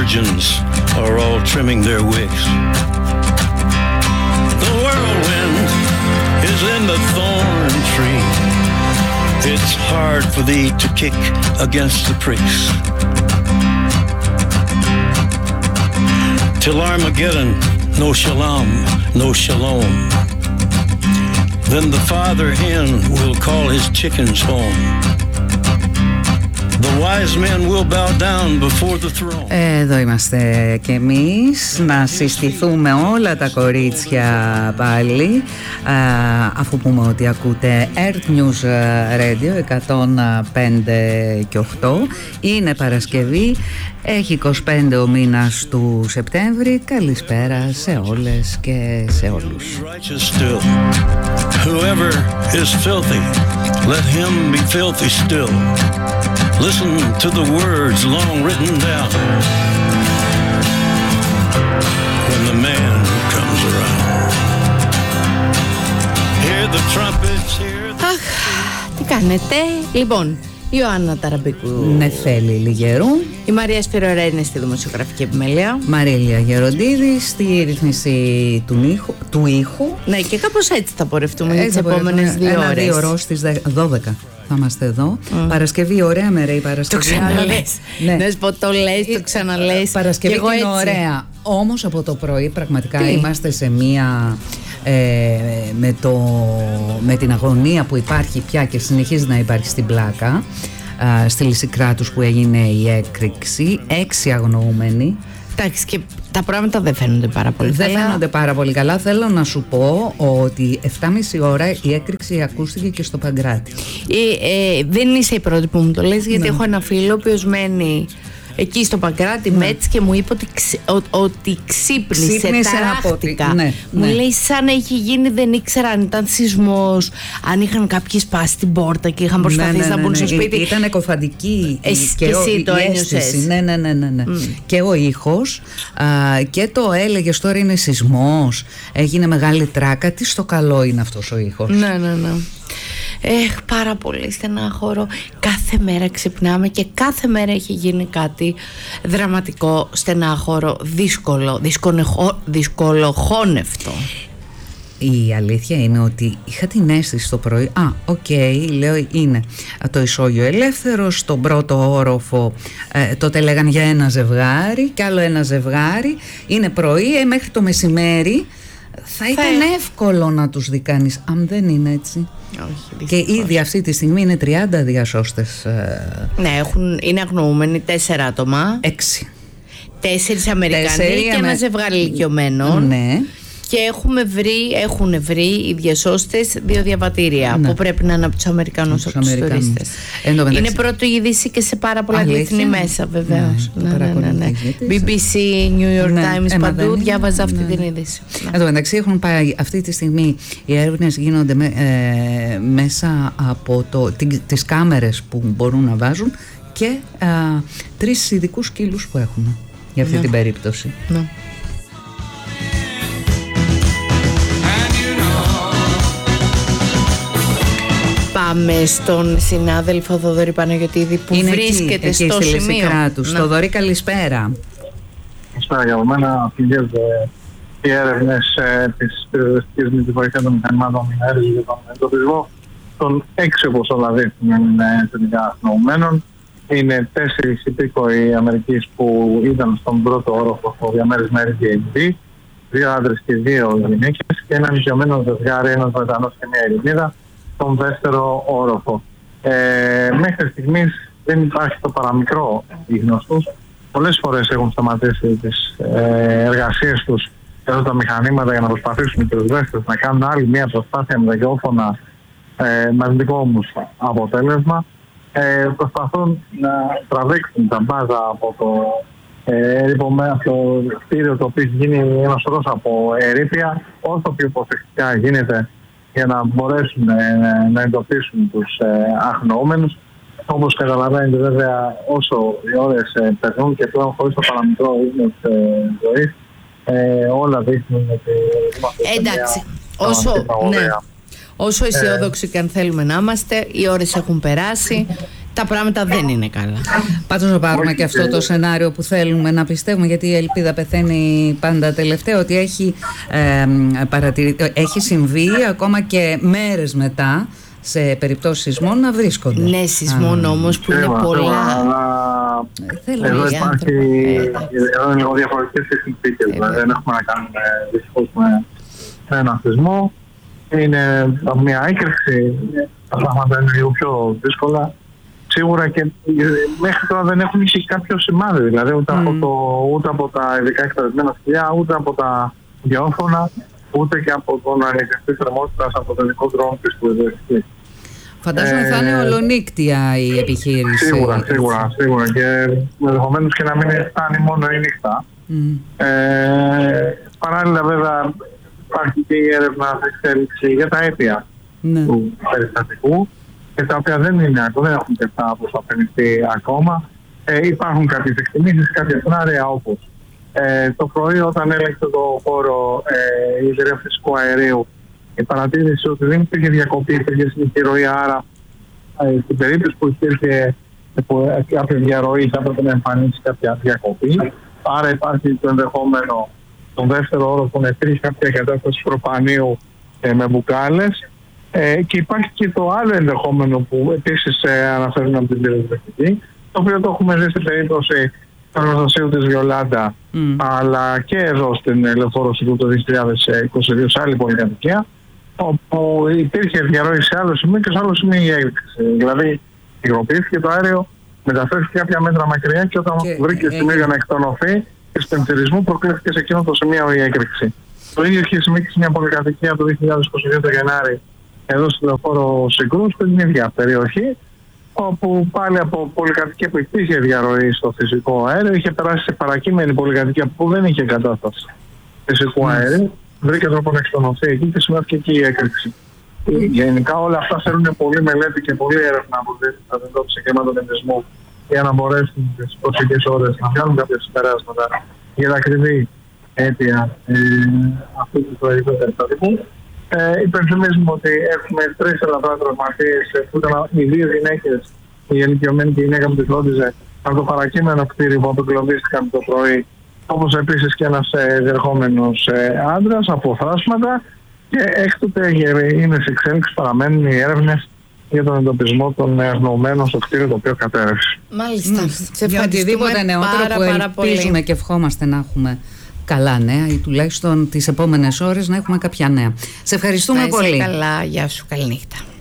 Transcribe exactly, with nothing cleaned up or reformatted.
virgins are all trimming their wicks. The whirlwind is in the thorn tree. It's hard for thee to kick against the pricks. Till Armageddon, no shalom, no shalom. Then the father hen will call his chickens home. The wise men will bow down before the throne. Εδώ είμαστε κι εμείς να συστηθούμε όλα τα κορίτσια πάλι, α, αφού πούμε ότι ακούτε Earth News Radio εκατόν πέντε και οκτώ. Είναι Παρασκευή, έχει είκοσι πέντε ο μήνας του Σεπτέμβρη. Καλησπέρα σε όλες και σε όλους. Whoever is filthy, let him be filthy still. Listen to the words long written down when the man comes around. Hear the trumpets, hear the... Αχ, τι κάνετε? Λοιπόν, Ιωάννα Ταραμπίκου, Νεφέλη Λιγερού, η Μαρία Σπυρορέα είναι στη δημοσιογραφική επιμέλεια, Μαρίλια Γεροντίδη στη ρύθμιση του ήχου, του ήχου. Ναι, και κάπως έτσι θα πορευτούμε τις επόμενες δύο ένα, ώρες. Δύο ώρες στις δώδεκα θα είμαστε εδώ. Mm. Παρασκευή, ωραία μέρα η Παρασκευή. Το ξαναλες. Ναι. Να σου πω, το λες, το ξαναλες. Παρασκευή και είναι ωραία. Όμως από το πρωί πραγματικά Τι? είμαστε σε μία... Ε, με, το, με την αγωνία που υπάρχει πια και συνεχίζει να υπάρχει στην πλάκα, ε, στη Λυσικράτους που έγινε η έκρηξη, έξι αγνοούμενοι. Εντάξει, και τα πράγματα δεν φαίνονται πάρα πολύ δεν καλά. Δεν φαίνονται πάρα πολύ καλά. Θέλω να σου πω ότι εφτά και μισή ώρα η έκρηξη ακούστηκε και στο Παγκράτη. Ε, ε, δεν είσαι η πρώτη που μου το λες, γιατί ναι. έχω ένα φίλο ο οποίος μένει εκεί στο Παγκράτη, ναι. Μέτς, και μου είπε ότι, ξε, ο, ότι ξύπνησε, ξύπνησε ταράχτηκα. Ναι, μου ναι. λέει σαν να είχε γίνει, δεν ήξερα αν ήταν σεισμός, αν είχαν κάποιοι σπάσει την πόρτα και είχαν προσπαθήσει ναι, ναι, ναι, να μπουν ναι, στο σπίτι. Ήταν εκοφαντική εσύ και, και ο, εσύ το ένιωσες. Ναι, ναι, ναι, ναι, ναι. Mm. Και ο ήχος α, και το έλεγες τώρα είναι σεισμός, έγινε μεγάλη τράκα. Τι στο καλό είναι αυτός ο ήχος. Ναι, ναι, ναι. Έχ, πάρα πολύ στενάχωρο. Κάθε μέρα ξυπνάμε και κάθε μέρα έχει γίνει κάτι δραματικό, στενάχωρο, δύσκολο, δυσκολοχώνευτο. Η αλήθεια είναι ότι είχα την αίσθηση το πρωί, α, οκ, okay, λέω είναι το ισόγειο ελεύθερο, στον πρώτο όροφο ε, τότε λέγαν για ένα ζευγάρι και άλλο ένα ζευγάρι, είναι πρωί, ε, μέχρι το μεσημέρι θα ήταν θα... εύκολο να τους δει κανείς, αν δεν είναι έτσι. Όχι, και ήδη αυτή τη στιγμή είναι τριάντα διασώστες. Ναι, έχουν, είναι αγνοούμενοι τέσσερα άτομα. Έξι. Τέσσερις Αμερικανοί Τέσσερι, και ένα ζευγάρι ηλικιωμένων. Ναι. Και έχουμε βρει, έχουν βρει οι διασώστες δύο διαβατήρια, ναι, που πρέπει να είναι από τους Αμερικανούς, από τους τουρίστες. Είναι πρώτη είδηση και σε πάρα πολλά διεθνή μέσα, βεβαίως. Ναι, ναι, ναι, ναι. μπι μπι σι, New York ναι, Times, παντού διάβαζα αυτή ναι. την είδηση. Εν τω μεταξύ έχουν πάει αυτή τη στιγμή, οι έρευνες γίνονται με, ε, μέσα από το, τις κάμερες που μπορούν να βάζουν και α, τρεις ειδικούς σκύλους που έχουμε για αυτή ναι. την περίπτωση. Ναι. Πάμε στον συνάδελφο Θοδωρή Παναγιωτίδη που είναι βρίσκεται εκεί, εκεί στο στη σημείο. Θοδωρή, καλησπέρα. Καλησπέρα για μένα. Πηγαίνονται οι έρευνες ε, της πυροσβεστικής με τη βοήθεια των μηχανημάτων ενέργειας για τον εντοπισμό των έξι, όπως όλα δείχνουν, τελικά αγνοωμένων. Είναι τέσσερις υπήκοοι Αμερικής που ήταν στον πρώτο όροφο στο διαμέρισμα Airbnb, δύο άντρες και δύο γυναίκες, και ένα νοικιωμένο ζευγάρι, ένας Βρετανός και μια Ελληνίδα, στον δεύτερο όροφο. Ε, μέχρι στιγμής δεν υπάρχει το παραμικρό ίχνος τους. Πολλές φορές έχουν σταματήσει τις ε, εργασίες τους και εδώ τα μηχανήματα για να προσπαθήσουν οι πυροσβέστες να κάνουν άλλη μια προσπάθεια με ραδιόφωνα, ε, με αρνητικό όμως αποτέλεσμα. Ε, προσπαθούν να τραβήξουν τα μπάζα από το ε, το κτίριο, το οποίο έχει γίνει ένας όρος από ερείπια, όσο πιο προσεκτικά γίνεται, για να μπορέσουν ε, να εντοπίσουν τους ε, αγνοούμενους. Όπως καταλαβαίνετε, βέβαια, όσο οι ώρες ε, περνούν και πλέον χωρίς το παραμικρό ίχνος ε, ζωής, ε, όλα δείχνουν ότι είμαστε σε μια εντάξει, όσο, ναι. όσο αισιόδοξοι ε, και αν θέλουμε να είμαστε, οι ώρες έχουν περάσει τα πράγματα δεν είναι καλά. Πάντως να πάρουμε και αυτό το σενάριο που θέλουμε να πιστεύουμε, γιατί η ελπίδα πεθαίνει πάντα τελευταία, ότι έχει, ε, παρατηρη... έχει συμβεί ακόμα και μέρες μετά σε περιπτώσεις σεισμών να βρίσκονται. Ναι, σεισμών όμως που είναι πολλά. Θέλω εδώ υπάρχει, εδώ είναι λίγο διαφορετικές συνθήκες, δηλαδή δεν έχουμε να κάνουμε δυστυχώς με ένα σεισμό. Είναι μια έκρηξη, τα πράγματα είναι λίγο πιο δύσκολα. Σίγουρα και μέχρι τώρα δεν έχουν είχε κάποιο σημάδι, δηλαδή ούτε, mm. από, το, ούτε από τα ειδικά εκτελεσμένα σκυλιά, ούτε από τα γεώφωνα, ούτε και από τον ανεκριστή θερμότητας από το δικό δρόμο της τουριστικής. Φαντάζομαι ε, θα είναι ολονύκτια η επιχείρηση. Σίγουρα, σίγουρα, σίγουρα και ενδεχομένως και να μην φτάνει μόνο η νύχτα. Mm. Ε, παράλληλα βέβαια υπάρχει και η έρευνα εξέλιξη για τα αίτια mm. του περιστατικού, και τα οποία δεν είναι ακόμα, δεν έχουν τεφτά όπως απενηθεί ακόμα. Ε, υπάρχουν κάποιες εκτιμήσεις, κάποια σενάρια όπως ε, το πρωί όταν έλεγξε το χώρο ε, η εταιρεία φυσικού αερίου, η παρατήρηση ότι δεν υπήρχε διακοπή, υπήρχε συνεχή ροή, άρα ε, στην περίπτωση που υπήρχε ε, κάποια διαρροή θα έπρεπε να εμφανίσει κάποια διακοπή. Άρα υπάρχει το ενδεχόμενο, τον δεύτερο όρο που υπήρχε κάποια κατάσταση προπανίου ε, με μπουκάλες. Ε, και υπάρχει και το άλλο ενδεχόμενο που επίσης ε, αναφέρουν από την πυροσβεστική, το οποίο το έχουμε δει στην περίπτωση του εργοστασίου της Βιολάντα, mm. αλλά και εδώ στην Λεωφόρο Σικρού το δύο χιλιάδες είκοσι δύο σε άλλη πολυκατοικία, όπου υπήρχε διαρροή σε άλλο σημείο και σε άλλο σημείο η έκρηξη. Δηλαδή, υγροποιήθηκε το αέριο, μεταφέρθηκε κάποια μέτρα μακριά και όταν και βρήκε σημείο για να εκτονωθεί, και στον εμφυρισμού προκλήθηκε σε εκείνο το σημείο η έκρηξη. Το ίδιο είχε συμβεί και σε μια πολυκατοικία το δύο χιλιάδες είκοσι δύο το Γενάρη, εδώ στο Λεωφόρο Σικρού, στην ίδια περιοχή, όπου πάλι από πολυκατοικία που υπήρχε διαρροή στο φυσικό αέριο, είχε περάσει σε παρακείμενη πολυκατοικία που δεν είχε κατάσταση φυσικού αέριου, βρήκε τρόπο να εκτονωθεί εκεί και σημαίνει και η έκρηξη. Mm. Γενικά όλα αυτά θέλουν πολύ μελέτη και πολύ έρευνα από τη αντιμετώπιση και ματονεμισμού για να μπορέσουν τις προσεχείς ώρες να βγάλουν κάποια συμπεράσματα για τα ακριβή αίτια ε, αυτού του τραγικού περιστατικού. Ε, υπενθυμίζουμε ότι έχουμε τρεις ελαφρά τραυματίες, που ήταν οι δύο γυναίκες, η ηλικιωμένη και η γυναίκα που τη φρόντιζε, από το παρακείμενο κτίριο που απεγκλωβίστηκαν το πρωί, όπως επίσης και ένας ε, διερχόμενος ε, άντρας από θράσματα, και έκτοτε είναι σε εξέλιξη, παραμένουν οι έρευνες για τον εντοπισμό των αγνοωμένων στο κτίριο το οποίο κατέρευσε. Μάλιστα. Mm. Σε για οτιδήποτε νεότερο πάρα, που πάρα ελπίζουμε πολύ. Και ευχόμαστε να έχουμε καλά νέα ή τουλάχιστον τις επόμενες ώρες να έχουμε κάποια νέα. Σε ευχαριστούμε πολύ. Καλά, γεια σου, καλή νύχτα.